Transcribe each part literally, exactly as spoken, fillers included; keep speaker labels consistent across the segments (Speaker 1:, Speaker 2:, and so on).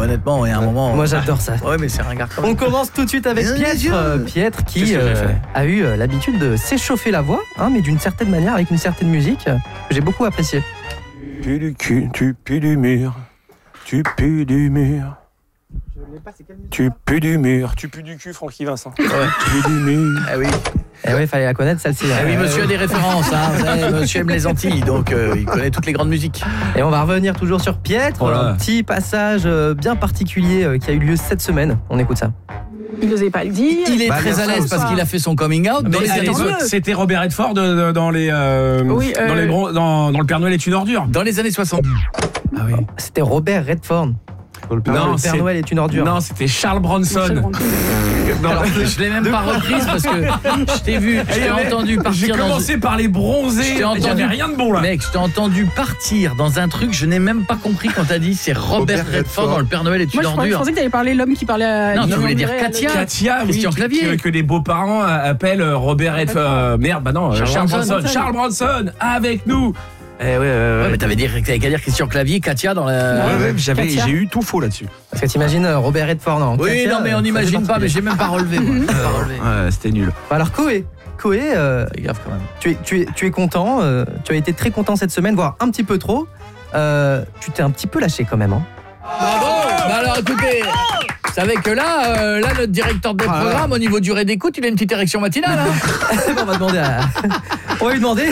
Speaker 1: honnêtement, il y a un moment...
Speaker 2: Moi j'adore ça.
Speaker 1: Ouais, mais c'est ringard quand même.
Speaker 2: On commence tout de suite avec Pietre, euh, Pietre qui euh, a eu euh, l'habitude de s'échauffer la voix, hein, mais d'une certaine manière, avec une certaine musique euh, que j'ai beaucoup appréciée.
Speaker 3: Tu pues du cul, tu pues du mur, tu pues du mur. Tu pues du mur, tu pues du cul, Francky Vincent.
Speaker 1: Ouais.
Speaker 3: Tu pues du mur.
Speaker 1: Ah oui.
Speaker 2: Eh oui, il fallait la connaître celle-ci.
Speaker 1: Ah oui, monsieur a des références, hein. Vous savez, monsieur aime les Antilles, donc euh, il connaît toutes les grandes musiques.
Speaker 2: Et on va revenir toujours sur Pietre,
Speaker 4: Voilà.
Speaker 2: un petit passage euh, bien particulier euh, qui a eu lieu cette semaine. On écoute ça.
Speaker 5: Il n'osait pas le dire.
Speaker 1: Il est
Speaker 6: Bah,
Speaker 1: très
Speaker 6: bien
Speaker 1: à l'aise
Speaker 6: sûr,
Speaker 1: parce
Speaker 6: ça.
Speaker 1: qu'il a fait son coming out dans
Speaker 4: Mais
Speaker 1: les années
Speaker 4: allez,
Speaker 5: tant mieux.
Speaker 4: c'était Robert Redford euh, dans les euh,
Speaker 5: Oui, euh,
Speaker 4: dans les bron- dans, dans le Père Noël est une ordure.
Speaker 1: dans les années soixante.
Speaker 4: Ah oui.
Speaker 2: C'était Robert Redford.
Speaker 3: Dans le Père
Speaker 2: Non,
Speaker 4: Non,
Speaker 2: le Père
Speaker 4: c'est-
Speaker 2: Noël est une ordure.
Speaker 4: Non, c'était Charles Bronson.
Speaker 1: Alors, je l'ai même pas reprise parce que je t'ai vu, je t'ai entendu
Speaker 4: J'ai
Speaker 1: partir dans...
Speaker 4: commencé par les bronzés.
Speaker 1: Je t'ai entendu-
Speaker 4: J'avais rien de bon là.
Speaker 1: Mec, je t'ai entendu partir dans un truc, je n'ai même pas compris quand t'as dit c'est Robert,
Speaker 6: Robert
Speaker 1: Redford
Speaker 6: Redford.
Speaker 1: dans le Père Noël est une
Speaker 5: Moi, je, crois- je
Speaker 1: ordure.
Speaker 5: pensais que tu allais parler l'homme qui parlait à...
Speaker 1: Non,
Speaker 5: qui
Speaker 1: tu voulais dire
Speaker 5: murmurait à
Speaker 1: Katia.
Speaker 5: l'oreille.
Speaker 4: Katia, oui,
Speaker 1: Christian
Speaker 4: qui-
Speaker 1: Clavier.
Speaker 4: que, que les beaux-parents euh, appellent euh, Robert Redford. euh, merde, bah non, euh,
Speaker 1: Charles
Speaker 4: Charles,
Speaker 1: Bronson.
Speaker 4: Bronson. Charles Bronson, avec nous. Eh ouais, ouais, ouais.
Speaker 1: Ouais, mais t'avais dit t'avais qu'à dire Christian Clavier, Katia dans la...
Speaker 5: Ouais,
Speaker 4: Ouais, ouais, j'avais,
Speaker 5: Katia.
Speaker 4: j'ai eu tout faux là-dessus.
Speaker 2: Parce que t'imagines euh, Robert Redford en
Speaker 1: Oui,
Speaker 2: Katia,
Speaker 1: non, mais
Speaker 2: euh,
Speaker 1: on
Speaker 2: ça
Speaker 1: n'imagine
Speaker 2: fait
Speaker 1: pas, mais
Speaker 2: particulier.
Speaker 1: j'ai même pas relevé, moi. J'ai pas relevé.
Speaker 4: Ouais, c'était nul.
Speaker 2: Alors Koé, Koé, euh,
Speaker 1: Fais gaffe quand même.
Speaker 2: tu, es, tu, es, tu es content, euh, tu as été très content cette semaine, voire un petit peu trop. Euh, tu t'es un petit peu lâché quand même. Hein.
Speaker 1: Bravo. Bah alors écoutez, vous savez que là, euh, là notre directeur de programme au niveau durée d'écoute, il a une petite érection matinale. Hein.
Speaker 2: on va demander à... On va lui demander.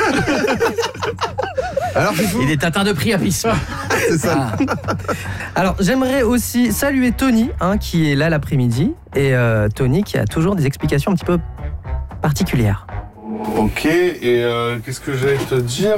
Speaker 6: Alors, Fifou,
Speaker 1: Il est atteint de priapisme.
Speaker 6: c'est ça.
Speaker 1: Ah.
Speaker 2: Alors j'aimerais aussi saluer Tony, hein, qui est là l'après-midi. Et euh, Tony qui a toujours des explications un petit peu particulières.
Speaker 7: Ok, et euh, qu'est-ce que j'allais te dire?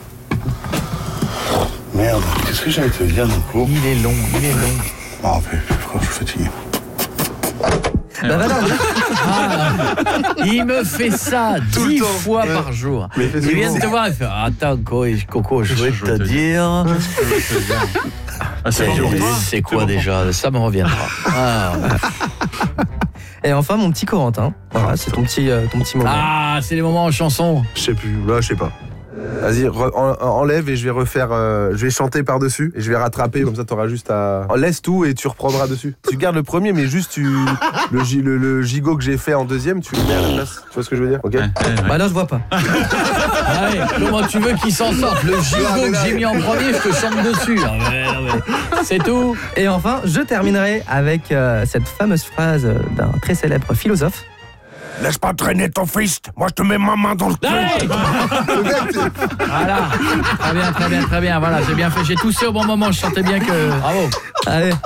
Speaker 7: Merde, qu'est-ce que j'allais te dire du coup?
Speaker 1: Il est long, il est long.
Speaker 7: Ah, mais frère, je suis fatigué.
Speaker 2: Bah voilà.
Speaker 1: Ah, il me fait ça
Speaker 6: Tout
Speaker 1: dix
Speaker 6: le temps.
Speaker 1: fois
Speaker 6: Ouais.
Speaker 1: par jour.
Speaker 6: Mais
Speaker 1: Il vient de te voir, il fait attends Coco, Coco, je voulais te dire. C'est c'est quoi déjà? Ça me reviendra. Ah,
Speaker 2: Et enfin mon petit Corentin. Voilà, c'est ton petit, euh, ton petit moment.
Speaker 1: ah c'est les moments en chanson.
Speaker 6: Je sais plus, là, je sais pas. Vas-y, re- en- enlève et je vais refaire. euh, je vais chanter par-dessus et je vais rattraper, comme ça t'auras juste à. Laisse tout et tu reprendras dessus. Tu gardes le premier, mais juste tu. Le, gi- le, le gigot que j'ai fait en deuxième, tu le mets à la place. Tu vois ce que je veux dire? Ok?
Speaker 2: Bah là je vois pas.
Speaker 1: Ah ouais, comment tu veux qu'il s'en sorte? Le gigot que j'ai mis en premier, je te chante dessus. Ah ouais, non, mais c'est tout.
Speaker 2: Et enfin, je terminerai avec euh, cette fameuse phrase d'un très célèbre philosophe.
Speaker 3: Laisse pas traîner ton fils. Moi, je te mets ma main dans le cul.
Speaker 1: Allez voilà. Très bien, très bien, très bien. Voilà, j'ai bien fait. J'ai toussé au bon moment. Je sentais bien que. Bravo.
Speaker 2: Allez.